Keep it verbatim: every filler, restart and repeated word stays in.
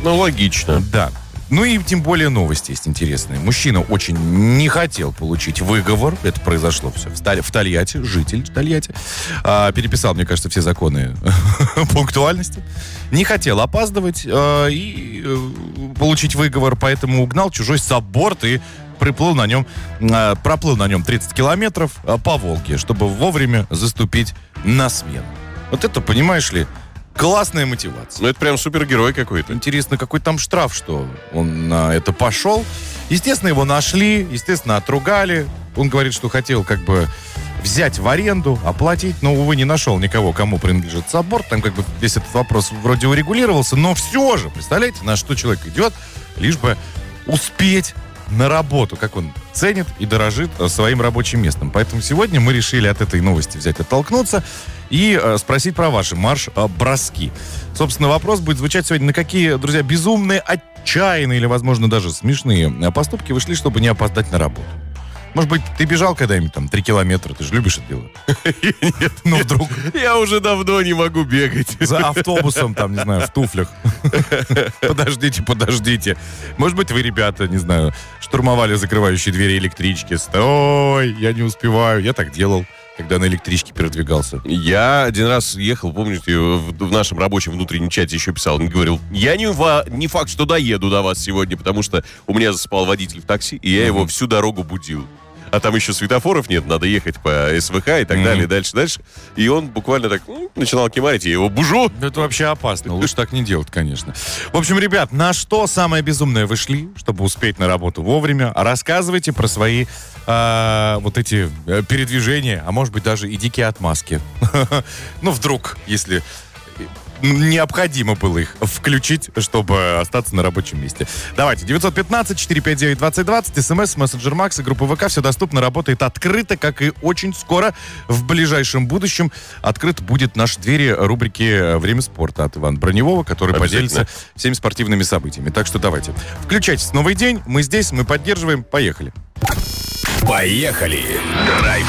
Ну, логично. Да. Ну и тем более новости есть интересные. Мужчина очень не хотел получить выговор. Это произошло все в, Таль... в Тольятти. Житель Тольятти. А, переписал, мне кажется, все законы пунктуальности. Не хотел опаздывать а, и а, получить выговор, поэтому угнал чужой сабборд и приплыл на нем, а, проплыл на нем тридцать километров а, по Волге, чтобы вовремя заступить на смену. Вот это, понимаешь ли, классная мотивация. Ну, это прям супергерой какой-то. Интересно, какой там штраф, что он на это пошел. Естественно, его нашли, естественно, отругали. Он говорит, что хотел как бы взять в аренду, оплатить, но, увы, не нашел никого, кому принадлежит сабборд. Там как бы весь этот вопрос вроде урегулировался, но все же, представляете, на что человек идет, лишь бы успеть на работу, как он ценит и дорожит своим рабочим местом. Поэтому сегодня мы решили от этой новости взять, оттолкнуться и э, спросить про ваши марш-броски. Собственно, вопрос будет звучать сегодня: на какие, друзья, безумные, отчаянные или, возможно, даже смешные поступки вы шли, чтобы не опоздать на работу? Может быть, ты бежал когда-нибудь там три километра, ты же любишь это дело? Нет, ну вдруг. Я уже давно не могу бегать. За автобусом, там, не знаю, в туфлях. Подождите, подождите. Может быть, вы, ребята, не знаю, штурмовали закрывающие двери электрички. Стой, я не успеваю. Я так делал, когда на электричке передвигался. Я один раз ехал, помните, в, в нашем рабочем внутреннем чате еще писал, он говорил: я не, ва- не факт, что доеду до вас сегодня, потому что у меня засыпал водитель в такси, и я mm-hmm. его всю дорогу будил. А там еще светофоров нет, надо ехать по СВХ и так mm-hmm. далее, дальше-дальше. И он буквально так ну, начинал кемарить, я его бужу. Это вообще опасно, лучше так не делать, конечно. В общем, ребят, на что самое безумное вы шли, чтобы успеть на работу вовремя? Рассказывайте про свои э, вот эти э, передвижения, а может быть даже и дикие отмазки. Ну, вдруг, если необходимо было их включить, чтобы остаться на рабочем месте. Давайте, девятьсот пятнадцать четыреста пятьдесят девять двадцать двадцать, смс, мессенджер Макс и группа ВК, все доступно, работает открыто, как и очень скоро, в ближайшем будущем, открыт будет наши двери рубрики «Время спорта» от Ивана Броневого, который поделится всеми спортивными событиями. Так что давайте, включайтесь в новый день, мы здесь, мы поддерживаем, поехали. Поехали! Драйв